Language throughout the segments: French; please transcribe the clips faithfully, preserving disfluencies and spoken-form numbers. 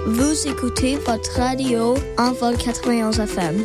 Vous écoutez votre radio Envol quatre-vingt-onze F M.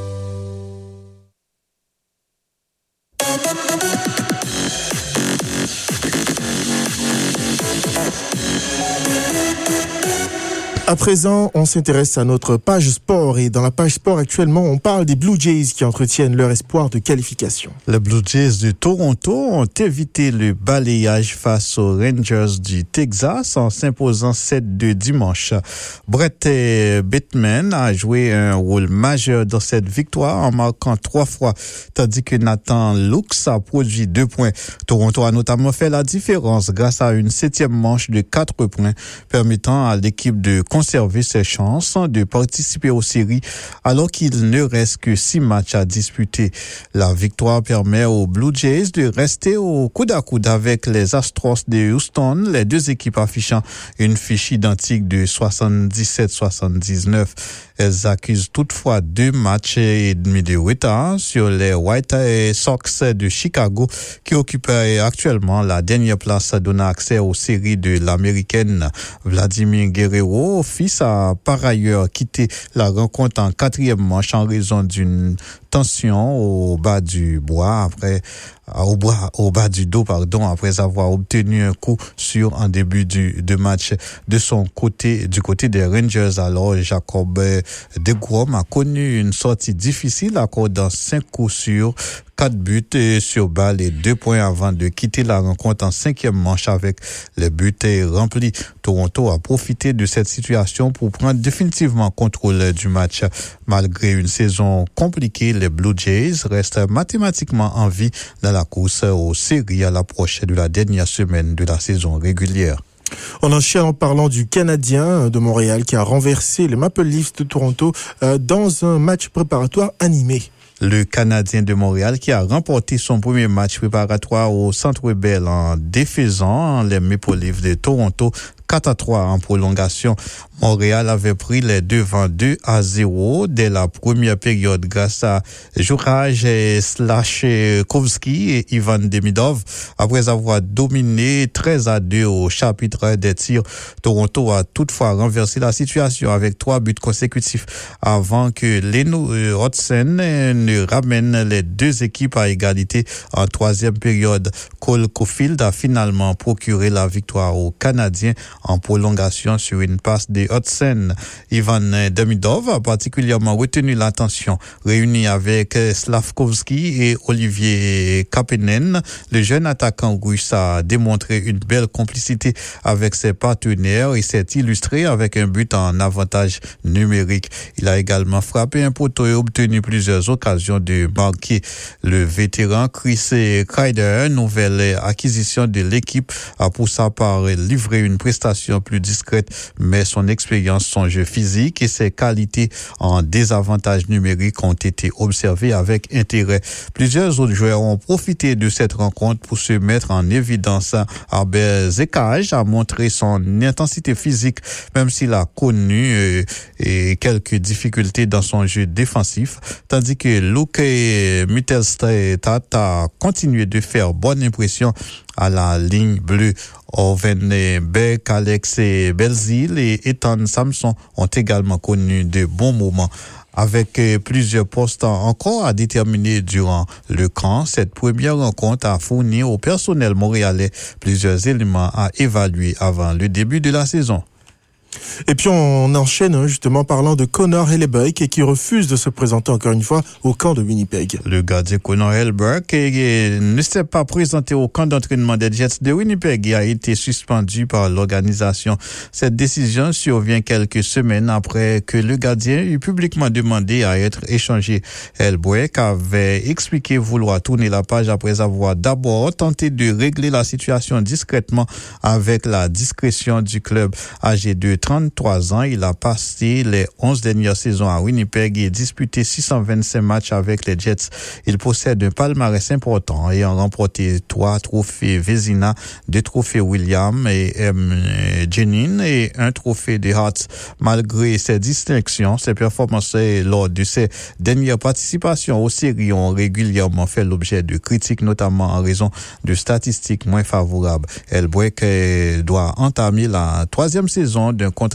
À présent, on s'intéresse à notre page sport et dans la page sport actuellement, on parle des Blue Jays qui entretiennent leur espoir de qualification. Les Blue Jays de Toronto ont évité le balayage face aux Rangers du Texas en s'imposant sept deux dimanche. Brett Bateman a joué un rôle majeur dans cette victoire en marquant trois fois, tandis que Nathan Lux a produit deux points. Toronto a notamment fait la différence grâce à une septième manche de quatre points, permettant à l'équipe de conserver ses chances de participer aux séries alors qu'il ne reste que six matchs à disputer. La victoire permet aux Blue Jays de rester au coude à coude avec les Astros de Houston, les deux équipes affichant une fiche identique de soixante-dix-sept soixante-dix-neuf. Elles accusent toutefois deux matchs et demi de retard sur les White Sox de Chicago qui occupent actuellement la dernière place donnant accès aux séries de l'américaine. Vladimir Guerrero, fils, a par ailleurs quitté la rencontre en quatrième manche en raison d'une tension au bas du bois après au bas au bas du dos pardon après avoir obtenu un coup sûr en début du de match. De son côté du côté des Rangers, alors Jacob deGrom a connu une sortie difficile accordant cinq coups sûrs, quatre buts sur balle et deux points avant de quitter la rencontre en cinquième manche avec les buts remplis. Toronto a profité de cette situation pour prendre définitivement contrôle du match. Malgré une saison compliquée, les Blue Jays restent mathématiquement en vie dans la course aux séries à l'approche de la dernière semaine de la saison régulière. On enchaîne en parlant du Canadien de Montréal qui a renversé les Maple Leafs de Toronto euh, dans un match préparatoire animé. Le Canadien de Montréal qui a remporté son premier match préparatoire au Centre Bell en défaisant les Maple Leafs de Toronto quatre à trois en prolongation. Montréal avait pris les devants deux à zéro dès la première période grâce à Juraj Slafkovsky et Ivan Demidov. Après avoir dominé treize à deux au chapitre des tirs, Toronto a toutefois renversé la situation avec trois buts consécutifs avant que Leno Hodgson ne ramène les deux équipes à égalité en troisième période. Cole Caulfield a finalement procuré la victoire aux Canadiens en prolongation sur une passe de Hodgson. Ivan Demidov a particulièrement retenu l'attention. Réuni avec Slafkovsky et Olivier Kapanen, le jeune attaquant russe a démontré une belle complicité avec ses partenaires et s'est illustré avec un but en avantage numérique. Il a également frappé un poteau et obtenu plusieurs occasions de marquer. Le vétéran Chris Kreider, nouvelle acquisition de l'équipe, a pour sa part livré une prestation plus discrète, mais son expérience, son jeu physique et ses qualités en désavantage numérique ont été observées avec intérêt. Plusieurs autres joueurs ont profité de cette rencontre pour se mettre en évidence. Albert Zekaj a montré son intensité physique, même s'il a connu euh, et quelques difficultés dans son jeu défensif, tandis que Luke Mittelstadt a continué de faire bonne impression à la ligne bleue. Owen Beck, Alex Belzil et Ethan Samson ont également connu de bons moments. Avec plusieurs postes encore à déterminer durant le camp, cette première rencontre a fourni au personnel montréalais plusieurs éléments à évaluer avant le début de la saison. Et puis on enchaîne justement parlant de Connor Hellebuyck qui refuse de se présenter encore une fois au camp de Winnipeg. Le gardien Connor Hellebuyck ne s'est pas présenté au camp d'entraînement des Jets de Winnipeg et a été suspendu par l'organisation. Cette décision survient quelques semaines après que le gardien eut publiquement demandé à être échangé. Hellebuyck avait expliqué vouloir tourner la page après avoir d'abord tenté de régler la situation discrètement avec la discrétion du club. Âgé de trente-trois ans, il a passé les onze dernières saisons à Winnipeg et disputé six cent vingt-cinq matchs avec les Jets. Il possède un palmarès important ayant remporté trois trophées Vezina, deux trophées William et M. Jennings et un trophée de Hart. Malgré ces distinctions, ses performances lors de ses dernières participations aux séries ont régulièrement fait l'objet de critiques, notamment en raison de statistiques moins favorables. Hellebuyck doit entamer la troisième saison d'un contrat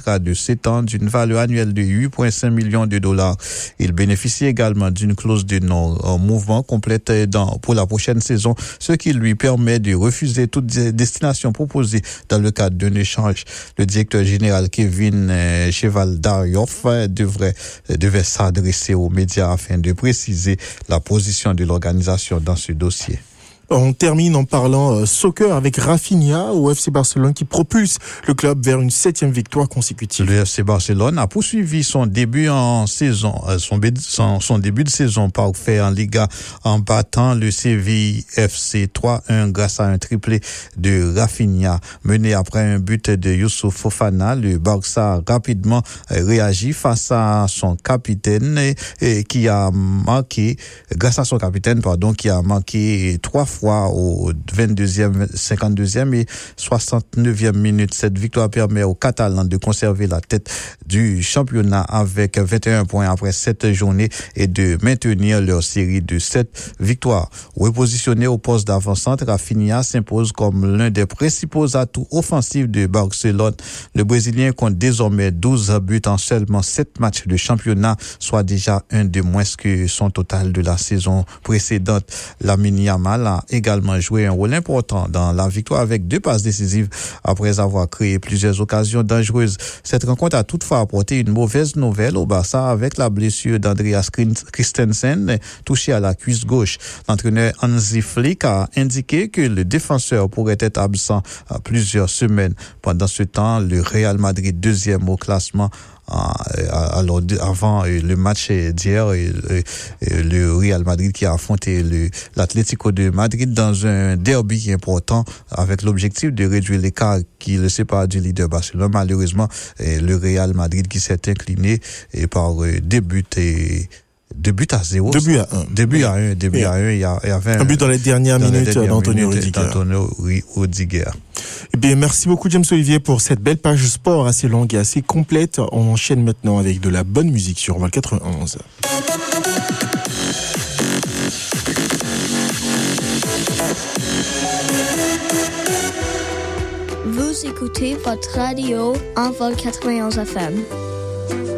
contrat de sept ans d'une valeur annuelle de huit virgule cinq millions de dollars. Il bénéficie également d'une clause de non-mouvement complète dans, pour la prochaine saison, ce qui lui permet de refuser toute destination proposée dans le cadre d'un échange. Le directeur général Kevin Chevaldarioff devrait, devait s'adresser aux médias afin de préciser la position de l'organisation dans ce dossier. On termine en parlant euh, soccer avec Rafinha au F C Barcelone qui propulse le club vers une septième victoire consécutive. Le F C Barcelone a poursuivi son début en saison, son, son, son début de saison parfait en Liga en battant le Séville F C trois un grâce à un triplé de Rafinha. Mené après un but de Youssouf Fofana, le Barça a rapidement réagi face à son capitaine et, et qui a marqué, grâce à son capitaine, pardon, qui a marqué trois fois fois au vingt-deuxième, cinquante-deuxième et soixante-neuvième minute. Cette victoire permet aux Catalans de conserver la tête du championnat avec vingt et un points après sept journées et de maintenir leur série de sept victoires. Repositionné au poste d'avant-centre, Rafinha s'impose comme l'un des principaux atouts offensifs de Barcelone. Le Brésilien compte désormais douze buts en seulement sept matchs de championnat, soit déjà un de moins que son total de la saison précédente. Lamine Yamal a également joué un rôle important dans la victoire avec deux passes décisives après avoir créé plusieurs occasions dangereuses. Cette rencontre a toutefois apporté une mauvaise nouvelle au Barça avec la blessure d'Andreas Christensen touché à la cuisse gauche. L'entraîneur Hansi Flick a indiqué que le défenseur pourrait être absent à plusieurs semaines. Pendant ce temps, le Real Madrid, deuxième au classement, alors avant le match d'hier, le Real Madrid qui a affronté le, l'Atlético de Madrid dans un derby important avec l'objectif de réduire l'écart qui le sépare du leader Barcelone. Malheureusement, le Real Madrid qui s'est incliné par deux buts et Deux buts à zéro. Deux buts à un. Deux buts à un. Deux buts à un. Il y, a, il y avait un, un but dans les dernières dans minutes d'Antonio Rudiger. D'Antonio Rudiger. Eh bien, merci beaucoup, James Olivier, pour cette belle page sport assez longue et assez complète. On enchaîne maintenant avec de la bonne musique sur Val quatre-vingt-onze. Vous écoutez votre radio Envol quatre-vingt-onze F M.